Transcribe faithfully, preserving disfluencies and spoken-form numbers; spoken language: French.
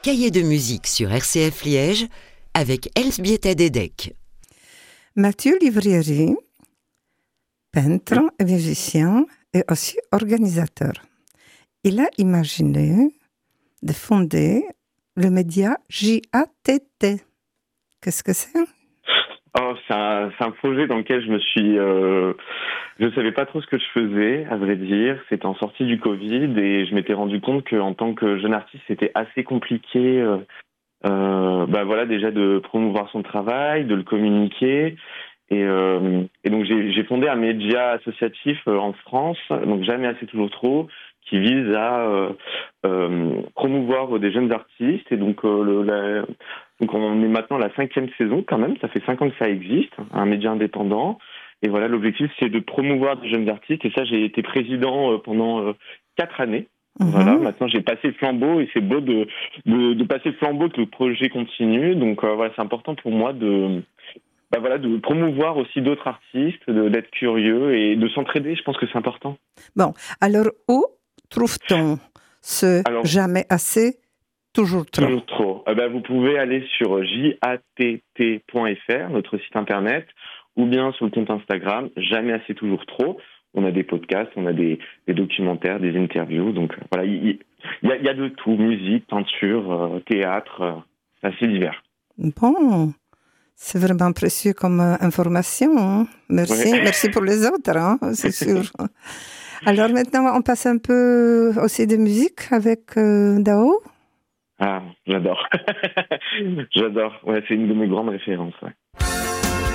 Cahiers de musique sur R C F Liège avec Elsbieta Dedek. Mathieu Livrieri, peintre et musicien et aussi organisateur. Il a imaginé de fonder le média J A T T. Qu'est-ce que c'est ? Oh, c'est un, c'est un projet dans lequel je me suis... Euh, je ne savais pas trop ce que je faisais, à vrai dire. C'était en sortie du Covid et je m'étais rendu compte qu'en tant que jeune artiste, c'était assez compliqué euh, euh, bah voilà, déjà de promouvoir son travail, de le communiquer. Et, euh, et donc, j'ai, j'ai fondé un média associatif euh, en France, donc Jamais assez toujours trop, qui vise à euh, euh, promouvoir des jeunes artistes. Et donc, euh, le, la, donc, on est maintenant à la cinquième saison quand même. Ça fait cinq ans que ça existe, un média indépendant. Et voilà, l'objectif, c'est de promouvoir des jeunes artistes. Et ça, j'ai été président euh, pendant euh, quatre années. Mmh. Voilà, maintenant, j'ai passé le flambeau et c'est beau de, de, de passer le flambeau, que le projet continue. Donc, euh, voilà, c'est important pour moi de... Bah voilà, de promouvoir aussi d'autres artistes, de, d'être curieux et de s'entraider. Je pense que c'est important. Bon, alors où trouve-t-on ce alors, jamais assez, toujours trop Toujours trop. Eh ben, vous pouvez aller sur j a t t point f r, notre site internet, ou bien sur le compte Instagram, jamais assez, toujours trop. On a des podcasts, on a des, des documentaires, des interviews. Donc voilà, il y, y, y a de tout, musique, peinture, euh, théâtre, euh, c'est assez divers. Bon. C'est vraiment précieux comme euh, information. Hein. Merci, ouais. Merci pour les autres, hein, c'est sûr. Alors maintenant, on passe un peu aussi de musique avec euh, Dao. Ah, j'adore. j'adore. Ouais, c'est une de mes grandes références. Ouais.